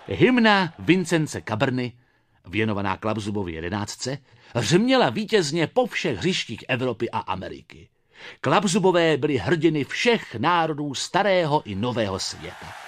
Hymna Vincence Caberny, věnovaná Klapzubovi 11, řměla vítězně po všech hřištích Evropy a Ameriky. Klapzubové byli hrdiny všech národů starého i nového světa.